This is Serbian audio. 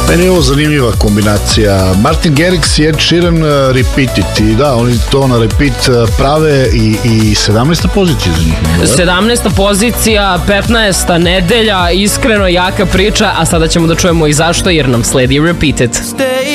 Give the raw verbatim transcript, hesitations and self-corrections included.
Meni je ovo zanimljiva kombinacija. Martin Garrix i Ed Sheeran uh, Repeat It. I da, oni to na repeat uh, prave i, i sedamnaesta pozicija za njih. sedamnaesta pozicija, petnaesta nedelja, iskreno jaka priča, a sada ćemo da čujemo i zašto, jer nam sledi Repeat It.